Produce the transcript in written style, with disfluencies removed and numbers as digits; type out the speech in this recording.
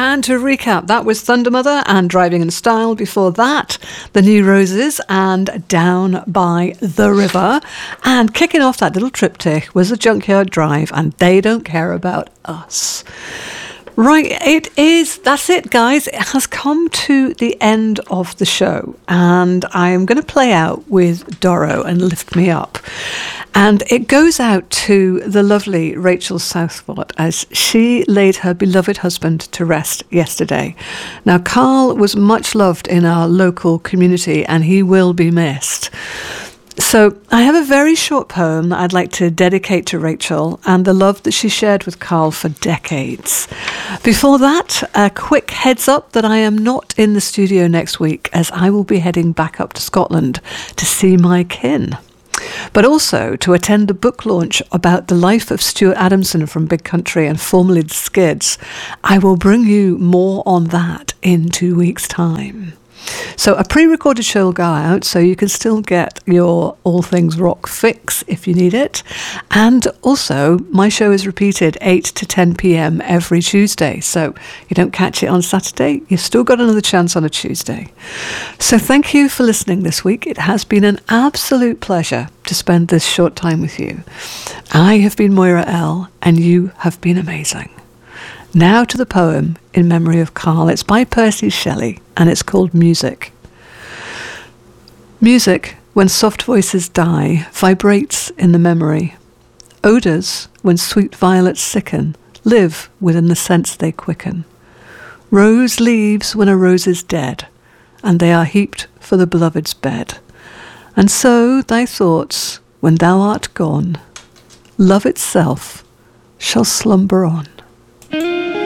And to recap, that was Thunder Mother and Driving in Style. Before that, The New Roses and Down by the River. And kicking off that little triptych was The Junkyard Drive and They Don't Care About Us. Right, that's it, guys. It has come to the end of the show, and I am going to play out with Doro and Lift Me Up. And it goes out to the lovely Rachel Southwott as she laid her beloved husband to rest yesterday. Now, Carl was much loved in our local community, and he will be missed. So I have a very short poem that I'd like to dedicate to Rachel and the love that she shared with Carl for decades. Before that, a quick heads up that I am not in the studio next week as I will be heading back up to Scotland to see my kin, but also to attend a book launch about the life of Stuart Adamson from Big Country and formerly the Skids. I will bring you more on that in 2 weeks' time. So a pre-recorded show will go out, so you can still get your All Things Rock fix if you need it. And also, my show is repeated 8 to 10 p.m. every Tuesday. So you don't catch it on Saturday, you've still got another chance on a Tuesday. So thank you for listening this week. It has been an absolute pleasure to spend this short time with you. I have been Moira L, and you have been amazing. Now to the poem in memory of Carl. It's by Percy Shelley, and it's called Music. Music, when soft voices die, vibrates in the memory. Odours, when sweet violets sicken, live within the sense they quicken. Rose leaves when a rose is dead, and they are heaped for the beloved's bed. And so thy thoughts, when thou art gone, love itself shall slumber on.